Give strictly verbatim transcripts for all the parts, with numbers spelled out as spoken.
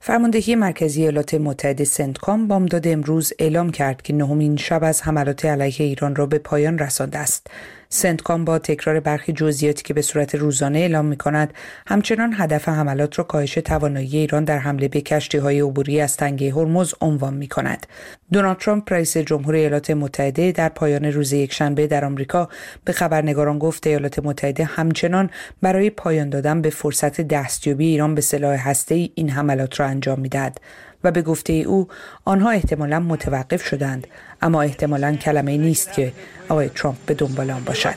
فرماندهی مرکزی ایالات متحده سنتکام بامداد امروز اعلام کرد که نهمین شب از حملات علیه ایران را به پایان رسانده است. سنتکام با تکرار برخی جزئیاتی که به صورت روزانه اعلام می‌کند، همچنان هدف حملات را کاهش توانایی ایران در حمله به کشتی‌های عبوری از تنگه هرمز عنوان می‌کند. دونالد ترامپ رئیس جمهور ایالات متحده در پایان روز یکشنبه در آمریکا به خبرنگاران گفت ایالات متحده همچنان برای پایان دادن به فرصت دستیابی ایران به سلاح هسته‌ای این حملات را انجام می‌دهد و به گفته او آنها احتمالاً متوقف شدند، اما احتمالاً کلمه نیست که آقای ترامپ به دنبال آن باشد.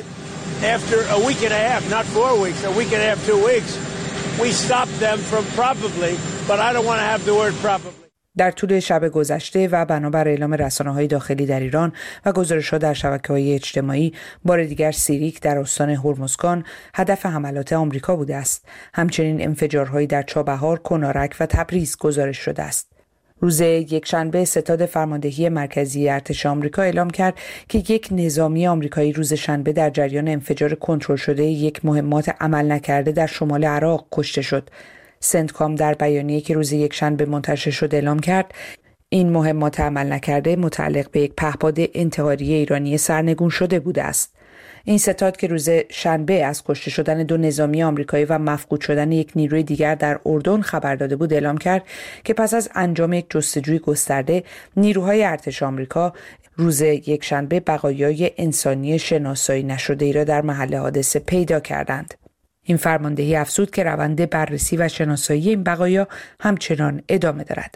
در طول شب گذشته و بنابر اعلام رسانه‌های داخلی در ایران و گزارش‌ها در شبکه‌های اجتماعی، بار دیگر سیریک در استان هرمزگان هدف حملات آمریکا بوده است. همچنین انفجارهایی در چابهار، کنارک و تبریز گزارش شده است. روز یکشنبه ستاد فرماندهی مرکزی ارتش آمریکا اعلام کرد که یک نظامی آمریکایی روز شنبه در جریان انفجار کنترل شده یک مهمات عمل نکرده در شمال عراق کشته شد. سنتکام در بیانیه‌ای که روز یکشنبه منتشر شد اعلام کرد این مهمات عمل نکرده متعلق به یک پهپاد انتحاری ایرانی سرنگون شده بوده است. این ستاد که روز شنبه از کشته شدن دو نظامی آمریکایی و مفقود شدن یک نیروی دیگر در اردن خبر داده بود، اعلام کرد که پس از انجام یک جستجوی گسترده نیروهای ارتش آمریکا روز یکشنبه بقایای انسانی شناسایی نشده ای را در محل حادثه پیدا کردند. این فرماندهی افزود که روند بررسی و شناسایی این بقایا همچنان ادامه دارد.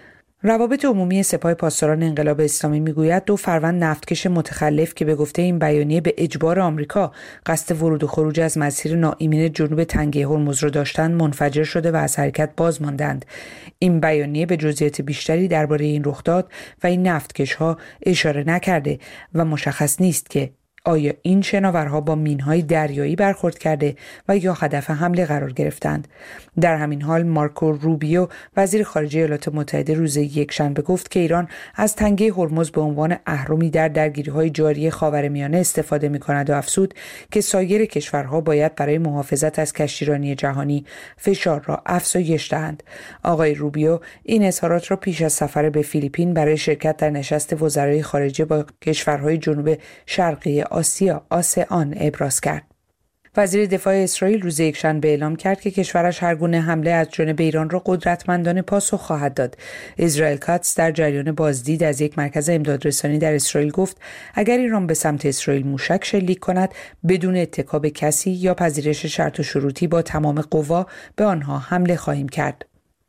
روابط عمومی سپاه پاسداران انقلاب اسلامی میگوید دو فروند نفتکش متخلف که به گفته این بیانیه به اجبار آمریکا قصد ورود و خروج از مسیر ناایمن جنوب تنگه هرمز را داشتند، منفجر شده و از حرکت باز ماندند. این بیانیه به جزئیات بیشتری درباره این رخداد و این نفتکش‌ها اشاره نکرده و مشخص نیست که آیا این شناورها با مینهای دریایی برخورد کرده و یا هدف حمله قرار گرفتند. در همین حال مارکو روبیو وزیر خارجه ایالات متحده روز یکشنبه گفت که ایران از تنگه هرمز به عنوان اهرمی در درگیری‌های جاری خاورمیانه استفاده می‌کند و افزود که سایر کشورها باید برای محافظت از کشتیرانی جهانی فشار را افزایش دهند. آقای روبیو این اظهارات را پیش از سفر به فیلیپین برای شرکت در نشست وزرای خارجه با کشورهای جنوب شرقی آسیا آسئان ابراز کرد. وزیر دفاع اسرائیل روز یکشنبه اعلام کرد که کشورش هر گونه حمله از جانب ایران را قدرتمندانه پاسخ خواهد داد. اسرائیل کاتس در جریان بازدید از یک مرکز امدادرسانی در اسرائیل گفت اگر ایران به سمت اسرائیل موشک شلیک کند بدون اتکا به کسی یا پذیرش شرط و شروطی با تمام قوا به آنها حمله خواهیم کرد.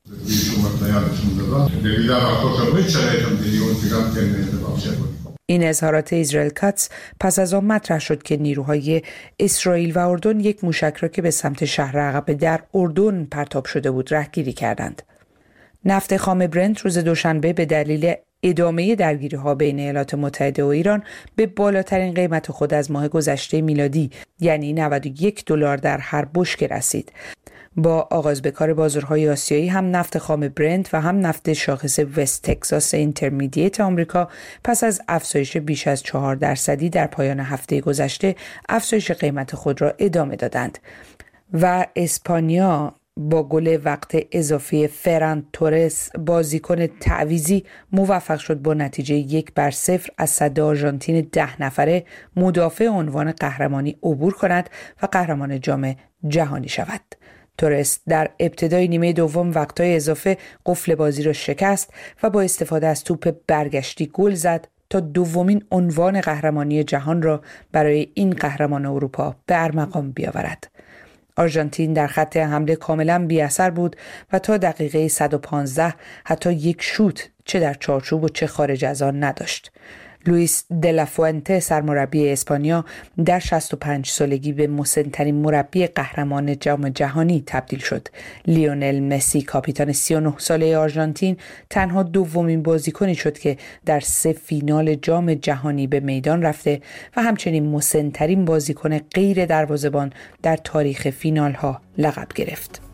این اظهارات اسرائیل کاتس پس از آن مطرح شد که نیروهای اسرائیل و اردن یک موشک را که به سمت شهر عقبه در اردن پرتاب شده بود رهگیری کردند. نفت خام برنت روز دوشنبه به دلیل ادامه درگیری‌ها بین ایالات متحده و ایران به بالاترین قیمت خود از ماه گذشته میلادی یعنی نود و یک دلار در هر بشکه رسید. با آغاز به کار بازارهای آسیایی هم نفت خام برنت و هم نفت شاخص وست تگزاس اینترمدییت آمریکا پس از افزایش بیش از چهار درصدی در پایان هفته گذشته افزایش قیمت خود را ادامه دادند و اسپانیا با گل وقت اضافی فران تورس بازیکن تعویضی موفق شد با نتیجه یک بر صفر از سد آرژانتین ده نفره مدافع عنوان قهرمانی عبور کند و قهرمان جام جهانی شود. تورس در ابتدای نیمه دوم وقتای اضافه قفل بازی را شکست و با استفاده از توپ برگشتی گل زد تا دومین عنوان قهرمانی جهان را برای این قهرمان اروپا به ارمغان بیاورد. آرژانتین در خط حمله کاملا بی اثر بود و تا دقیقه صد و پانزده حتی یک شوت چه در چارچوب و چه خارج از آن نداشت. لوئیس دلافوئنته سرمربی اسپانیا در شصت و پنج سالگی به مسن‌ترین مربی قهرمان جام جهانی تبدیل شد. لیونل مسی کاپیتان سی و نه ساله آرژانتین تنها دومین بازیکنی شد که در سه فینال جام جهانی به میدان رفته و همچنین مسن‌ترین بازیکن غیر دروازه‌بان در تاریخ فینال‌ها لقب گرفت.